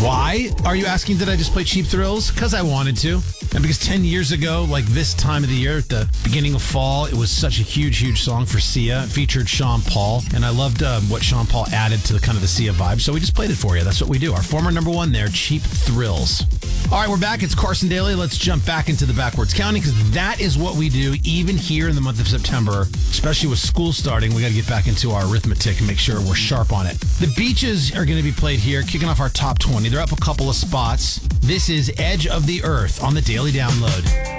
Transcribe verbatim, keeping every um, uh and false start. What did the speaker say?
Why are you asking? Did I just play Cheap Thrills? Because I wanted to. And because ten years ago, like this time of the year, at the beginning of fall, it was such a huge, huge song for Sia. It featured Sean Paul. And I loved uh, what Sean Paul added to the kind of the Sia vibe. So we just played it for you. That's what we do. Our former number one there, Cheap Thrills. All right, we're back. It's Carson Daly. Let's jump back into the backwards counting because that is what we do even here in the month of September, especially with school starting. We got to get back into our arithmetic and make sure we're sharp on it. The Beaches are going to be played here, kicking off our top twenty. They're up a couple of spots. This is Edge of the Earth on the Daily Download.